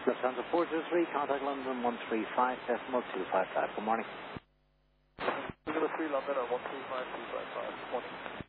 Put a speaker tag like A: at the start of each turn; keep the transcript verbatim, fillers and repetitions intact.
A: Lufthansa four zero three, contact London one three five, decimal two five five. Good morning.
B: two zero three London on one three five two five five. Morning.